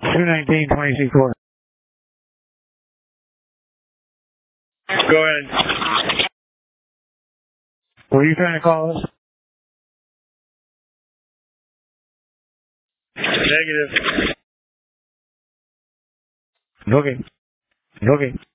219-20C4. Go ahead. Were you trying to call us? Negative. Okay. Okay.